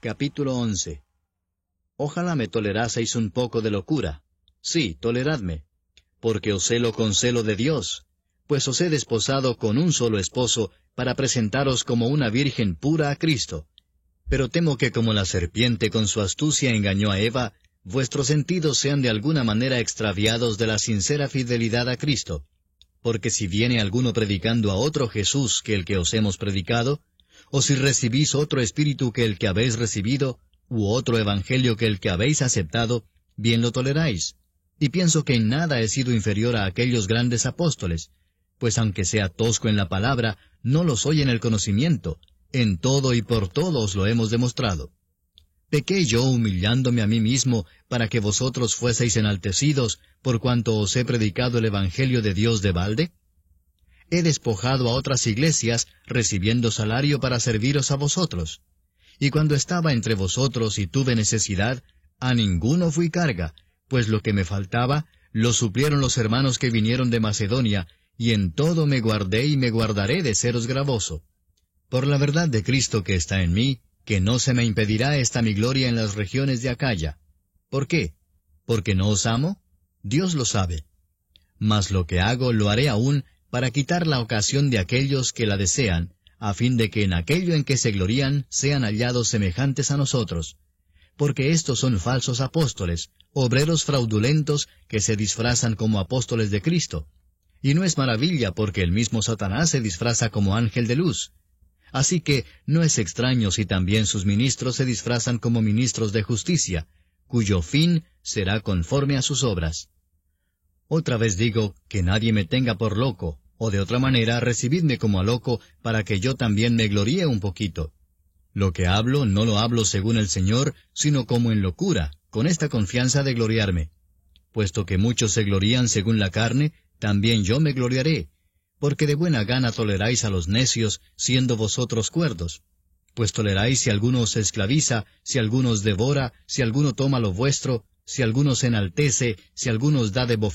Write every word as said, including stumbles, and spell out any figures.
Capítulo once. Ojalá me toleraseis un poco de locura. Sí, toleradme, porque os celo con celo de Dios, pues os he desposado con un solo esposo, para presentaros como una virgen pura a Cristo. Pero temo que como la serpiente con su astucia engañó a Eva, vuestros sentidos sean de alguna manera extraviados de la sincera fidelidad a Cristo. Porque si viene alguno predicando a otro Jesús que el que os hemos predicado, o si recibís otro espíritu que el que habéis recibido, u otro evangelio que el que habéis aceptado, bien lo toleráis. Y pienso que en nada he sido inferior a aquellos grandes apóstoles, pues aunque sea tosco en la palabra, no lo soy en el conocimiento, en todo y por todo os lo hemos demostrado. ¿Pequé yo humillándome a mí mismo para que vosotros fueseis enaltecidos por cuanto os he predicado el evangelio de Dios de balde? He despojado a otras iglesias, recibiendo salario para serviros a vosotros. Y cuando estaba entre vosotros y tuve necesidad, a ninguno fui carga, pues lo que me faltaba, lo suplieron los hermanos que vinieron de Macedonia, y en todo me guardé y me guardaré de seros gravoso. Por la verdad de Cristo que está en mí, que no se me impedirá esta mi gloria en las regiones de Acaya. ¿Por qué? ¿Porque no os amo? Dios lo sabe. Mas lo que hago lo haré aún, para quitar la ocasión de aquellos que la desean, a fin de que en aquello en que se glorían sean hallados semejantes a nosotros. Porque estos son falsos apóstoles, obreros fraudulentos que se disfrazan como apóstoles de Cristo. Y no es maravilla porque el mismo Satanás se disfraza como ángel de luz. Así que no es extraño si también sus ministros se disfrazan como ministros de justicia, cuyo fin será conforme a sus obras. Otra vez digo, que nadie me tenga por loco, o de otra manera recibidme como a loco, para que yo también me gloríe un poquito. Lo que hablo no lo hablo según el Señor, sino como en locura, con esta confianza de gloriarme. Puesto que muchos se glorían según la carne, también yo me gloriaré, porque de buena gana toleráis a los necios, siendo vosotros cuerdos. Pues toleráis si alguno os esclaviza, si alguno os devora, si alguno toma lo vuestro, si alguno se enaltece, si alguno os da de bofetada,